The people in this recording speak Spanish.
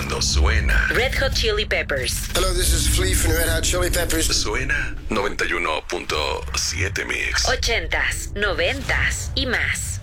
cuando suena. Red Hot Chili Peppers. Hello, this is Flea from Red Hot Chili Peppers. Suena 91.7 Mix. 80s, 90s y más.